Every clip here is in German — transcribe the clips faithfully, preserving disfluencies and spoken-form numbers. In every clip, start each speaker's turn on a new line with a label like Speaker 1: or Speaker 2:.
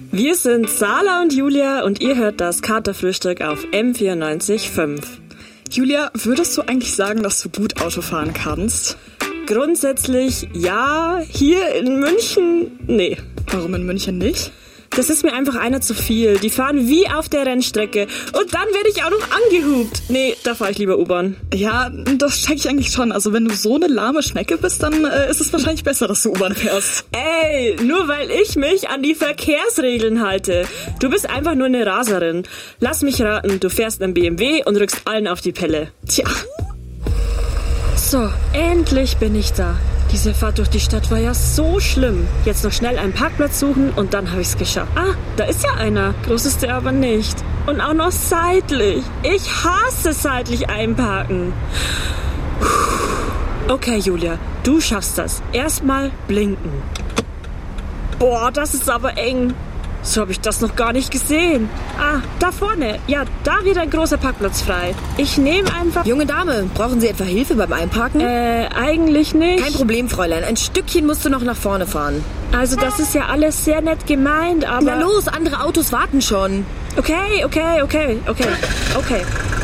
Speaker 1: Wir sind Sala und Julia und ihr hört das Katerfrühstück auf M vierundneunzig Komma fünf.
Speaker 2: Julia, würdest du eigentlich sagen, dass du gut Auto fahren kannst?
Speaker 1: Grundsätzlich ja, hier in München nee.
Speaker 2: Warum in München nicht?
Speaker 1: Das ist mir einfach einer zu viel. Die fahren wie auf der Rennstrecke. Und dann werde ich auch noch angehupt. Nee, da fahre ich lieber U-Bahn.
Speaker 2: Ja, das check ich eigentlich schon. Also wenn du so eine lahme Schnecke bist, dann äh, ist es wahrscheinlich besser, dass du U-Bahn fährst.
Speaker 1: Ey, nur weil ich mich an die Verkehrsregeln halte. Du bist einfach nur eine Raserin. Lass mich raten, du fährst einen B M W und rückst allen auf die Pelle. Tja. So, endlich bin ich da. Diese Fahrt durch die Stadt war ja so schlimm. Jetzt noch schnell einen Parkplatz suchen und dann habe ich es geschafft. Ah, da ist ja einer. Groß ist der aber nicht. Und auch noch seitlich. Ich hasse seitlich einparken. Okay, Julia, du schaffst das. Erstmal blinken. Boah, das ist aber eng. So habe ich das noch gar nicht gesehen. Ah, da vorne. Ja, da wird ein großer Parkplatz frei. Ich nehme einfach...
Speaker 3: Junge Dame, brauchen Sie etwa Hilfe beim Einparken?
Speaker 1: Äh, eigentlich nicht.
Speaker 3: Kein Problem, Fräulein. Ein Stückchen musst du noch nach vorne fahren.
Speaker 1: Also das ist ja alles sehr nett gemeint, aber...
Speaker 3: Na los, andere Autos warten schon.
Speaker 1: Okay, okay, okay, okay, okay.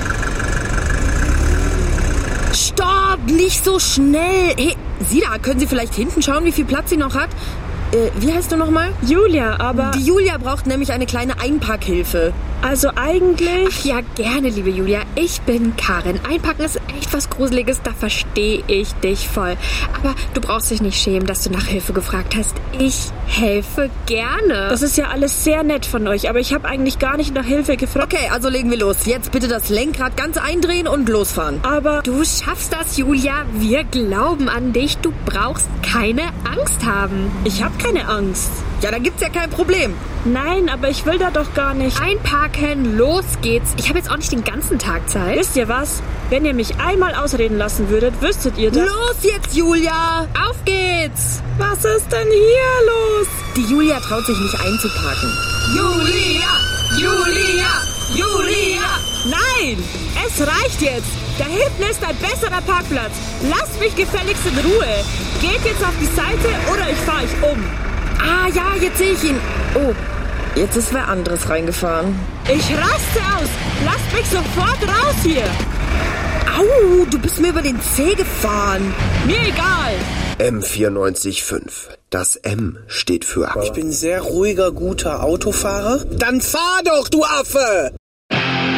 Speaker 3: Stopp, nicht so schnell. Hey, Sie da, können Sie vielleicht hinten schauen, wie viel Platz sie noch hat? Äh, wie heißt du nochmal?
Speaker 1: Julia, aber...
Speaker 3: Die Julia braucht nämlich eine kleine Einparkhilfe.
Speaker 1: Also eigentlich...
Speaker 4: Ach ja, gerne, liebe Julia. Ich bin Karin. Einpacken ist echt was Gruseliges, da verstehe ich dich voll. Aber du brauchst dich nicht schämen, dass du nach Hilfe gefragt hast. Ich helfe gerne.
Speaker 1: Das ist ja alles sehr nett von euch, aber ich habe eigentlich gar nicht nach Hilfe gefragt.
Speaker 3: Okay, also legen wir los. Jetzt bitte das Lenkrad ganz eindrehen und losfahren.
Speaker 1: Aber...
Speaker 4: Du schaffst das, Julia. Wir glauben an dich. Du brauchst keine Angst haben.
Speaker 1: Ich habe keine Angst.
Speaker 3: Ja, dann gibt's ja kein Problem.
Speaker 1: Nein, aber ich will da doch gar nicht.
Speaker 4: Einparken, los geht's. Ich habe jetzt auch nicht den ganzen Tag Zeit.
Speaker 1: Wisst ihr was? Wenn ihr mich einmal ausreden lassen würdet, wüsstet ihr das.
Speaker 3: Los jetzt, Julia!
Speaker 4: Auf geht's!
Speaker 1: Was ist denn hier los?
Speaker 3: Die Julia traut sich nicht einzuparken.
Speaker 1: Julia! Julia! Julia! Nein! Es reicht jetzt! Da hinten ist ein besserer Parkplatz. Lasst mich gefälligst in Ruhe. Geht jetzt auf die Seite oder ich fahre euch um.
Speaker 3: Ah ja, jetzt sehe ich ihn. Oh, jetzt ist wer anderes reingefahren.
Speaker 1: Ich raste aus. Lasst mich sofort raus hier.
Speaker 3: Au, du bist mir über den Zeh gefahren.
Speaker 1: Mir egal.
Speaker 5: M vierundneunzig Komma fünf. Das M steht für...
Speaker 6: Ich bin sehr ruhiger, guter Autofahrer. Dann fahr doch, du Affe!